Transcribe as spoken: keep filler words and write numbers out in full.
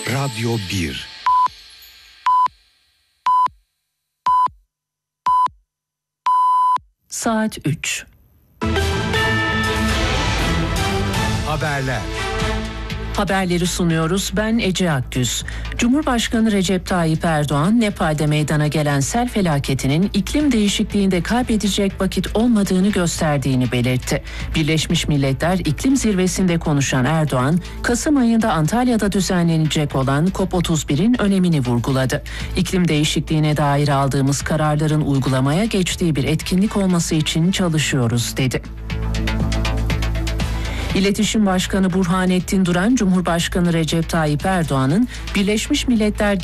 Radyo bir. Saat üç. Haberler. Haberleri sunuyoruz. Ben Ece Akgüz. Cumhurbaşkanı Recep Tayyip Erdoğan, Nepal'de meydana gelen sel felaketinin iklim değişikliğinde kaybedecek vakit olmadığını gösterdiğini belirtti. Birleşmiş Milletler İklim Zirvesi'nde konuşan Erdoğan, Kasım ayında Antalya'da düzenlenecek olan COP otuz birin önemini vurguladı. İklim değişikliğine dair aldığımız kararların uygulamaya geçtiği bir etkinlik olması için çalışıyoruz, dedi. İletişim Başkanı Burhanettin Duran, Cumhurbaşkanı Recep Tayyip Erdoğan'ın Birleşmiş Milletler